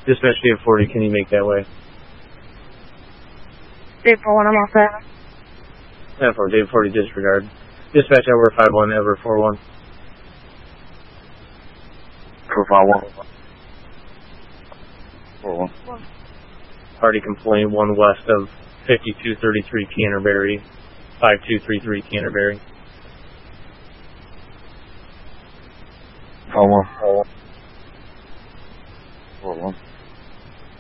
Dispatch Dave 40, can you make that way? Dave 41, I'm all set. Yeah, for Dave 40, disregard. Dispatch over 51, over 41. 451. 41. Party complaint 1 west of 5233 Canterbury, 5233 Canterbury. 41. 41.